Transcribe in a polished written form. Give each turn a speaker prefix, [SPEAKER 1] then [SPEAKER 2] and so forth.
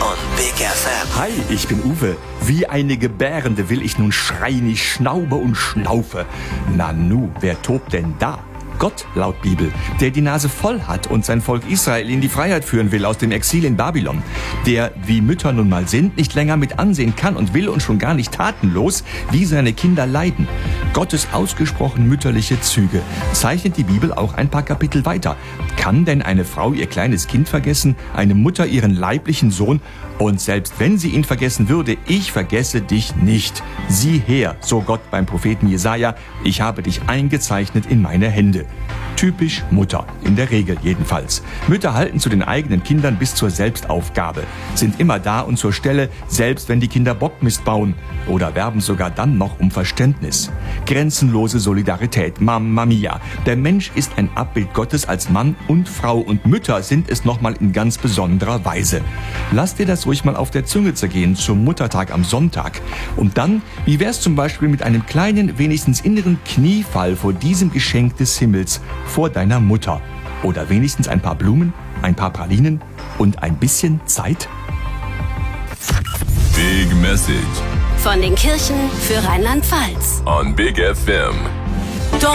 [SPEAKER 1] on Big FM.
[SPEAKER 2] Hi, ich bin Uwe. Wie eine Gebärende will ich nun schreien, ich schnaube und schnaufe. Nanu, wer tobt denn da? Gott, laut Bibel, der die Nase voll hat und sein Volk Israel in die Freiheit führen will aus dem Exil in Babylon. Der, wie Mütter nun mal sind, nicht länger mit ansehen kann und will und schon gar nicht tatenlos, wie seine Kinder leiden. Gottes ausgesprochen mütterliche Züge zeichnet die Bibel auch ein paar Kapitel weiter. Kann denn eine Frau ihr kleines Kind vergessen, eine Mutter ihren leiblichen Sohn? Und selbst wenn sie ihn vergessen würde, ich vergesse dich nicht. Sieh her, so Gott beim Propheten Jesaja, ich habe dich eingezeichnet in meine Hände. Typisch Mutter, in der Regel jedenfalls. Mütter halten zu den eigenen Kindern bis zur Selbstaufgabe, sind immer da und zur Stelle, selbst wenn die Kinder Bockmist bauen oder werben sogar dann noch um Verständnis. Grenzenlose Solidarität, Mamma mia. Der Mensch ist ein Abbild Gottes als Mann und Frau und Mütter sind es nochmal in ganz besonderer Weise. Lass dir das ruhig mal auf der Zunge zergehen zum Muttertag am Sonntag. Und dann, wie wär's zum Beispiel mit einem kleinen, wenigstens inneren Kniefall vor diesem Geschenk des Himmels, vor deiner Mutter. Oder wenigstens ein paar Blumen, ein paar Pralinen und ein bisschen Zeit?
[SPEAKER 3] Big Message
[SPEAKER 4] von den Kirchen für Rheinland-Pfalz
[SPEAKER 3] on Big FM.